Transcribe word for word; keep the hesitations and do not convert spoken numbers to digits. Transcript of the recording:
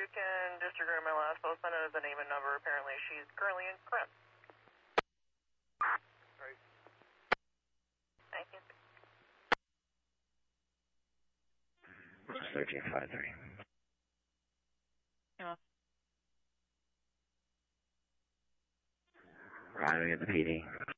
can disregard my last post on it as a name and number. Apparently she's currently in prep. Right. Thank you. thirteen five three. Yeah. Arriving at the P D.